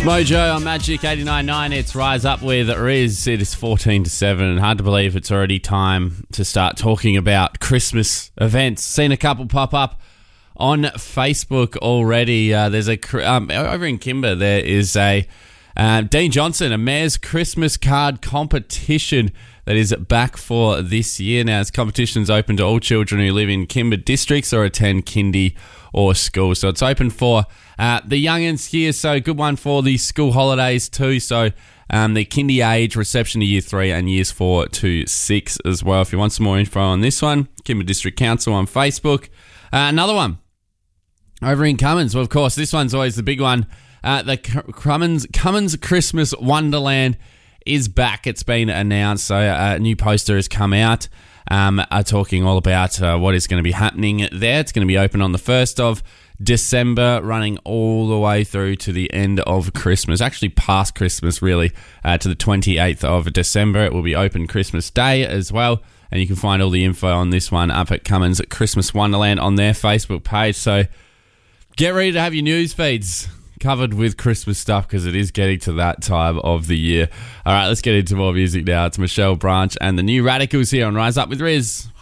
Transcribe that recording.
Mojo on Magic 89.9. It's Rise Up with Riz. It is 14-7, and hard to believe it's already time to start talking about Christmas events. Seen a couple pop up on Facebook already. There's a over in Kimber. There is a Dean Johnson, a Mayor's Christmas card competition that is back for this year. Now, this competition is open to all children who live in Kimber districts or attend kindy or school. So it's open for the youngins here. So good one for the school holidays too. So the kindy age, reception to year 3 and years 4 to 6 as well. If you want some more info on this one, Kimber District Council on Facebook. Another one over in Cummins. Well, of course, this one's always the big one. The Cummins Christmas Wonderland is back. It's been announced. So a new poster has come out talking all about what is going to be happening there. It's going to be open on the 1st of December, running all the way through to the end of Christmas. Actually past Christmas, really, to the 28th of December. It will be open Christmas Day as well. And you can find all the info on this one up at Cummins Christmas Wonderland on their Facebook page. So get ready to have your news feeds covered with Christmas stuff, because it is getting to that time of the year. All right, let's get into more music now. It's Michelle Branch and the New Radicals here on Rise Up with Riz.